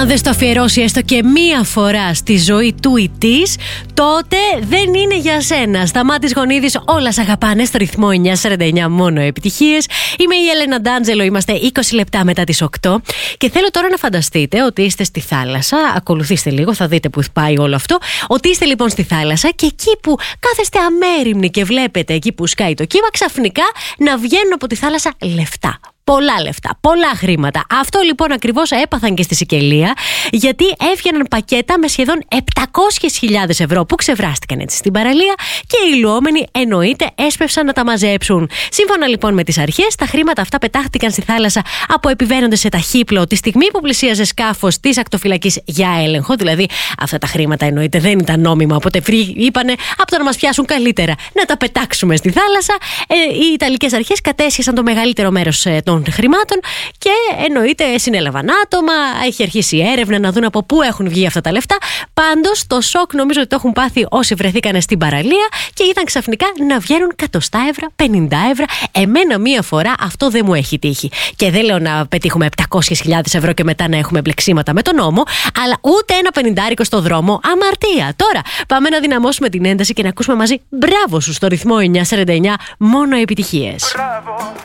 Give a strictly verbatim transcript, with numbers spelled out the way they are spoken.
Αν δεν στο αφιερώσει έστω και μία φορά στη ζωή του ή της, τότε δεν είναι για σένα. Σταμάτης Γονίδης, όλα σ' αγαπάνε στο ρυθμό εννιά σαράντα εννιά, μόνο επιτυχίες. Είμαι η Έλενα Ντάντζελο, είμαστε είκοσι λεπτά μετά τις οκτώ και θέλω τώρα να φανταστείτε ότι είστε στη θάλασσα. Ακολουθήστε λίγο, θα δείτε που πάει όλο αυτό. Ότι είστε λοιπόν στη θάλασσα και εκεί που κάθεστε αμέριμνοι και βλέπετε εκεί που σκάει το κύμα, ξαφνικά να βγαίνουν από τη θάλασσα λεφτά. Πολλά λεφτά, πολλά χρήματα. Αυτό λοιπόν ακριβώς έπαθαν και στη Σικελία, γιατί έβγαιναν πακέτα με σχεδόν επτακόσιες χιλιάδες ευρώ που ξεβράστηκαν έτσι στην παραλία και οι λουόμενοι εννοείται έσπευσαν να τα μαζέψουν. Σύμφωνα λοιπόν με τις αρχές, τα χρήματα αυτά πετάχτηκαν στη θάλασσα από επιβαίνοντες σε ταχύπλοο τη στιγμή που πλησίαζε σκάφος της ακτοφυλακής για έλεγχο. Δηλαδή, αυτά τα χρήματα εννοείται δεν ήταν νόμιμα. Οπότε είπανε από το να μας πιάσουν καλύτερα να τα πετάξουμε στη θάλασσα. Ε, οι Ιταλικές αρχές κατέσχεσαν το μεγαλύτερο μέρος ε, των χρημάτων και εννοείται συνέλαβαν άτομα, έχει αρχίσει η έρευνα να δουν από πού έχουν βγει αυτά τα λεφτά. Πάντως το σοκ νομίζω ότι το έχουν πάθει όσοι βρεθήκαν στην παραλία και είδαν ξαφνικά να βγαίνουν εκατοστά ευρώ, πενήντα ευρώ. Εμένα μία φορά αυτό δεν μου έχει τύχει. Και δεν λέω να πετύχουμε επτακόσιες χιλιάδες ευρώ και μετά να έχουμε μπλεξίματα με τον νόμο, αλλά ούτε ένα πενηντάρικο στο δρόμο, αμαρτία. Τώρα πάμε να δυναμώσουμε την ένταση και να ακούσουμε μαζί μπράβο σου στο ρυθμό εννιά σαράντα εννιά, μόνο επιτυχίες. Μπράβο.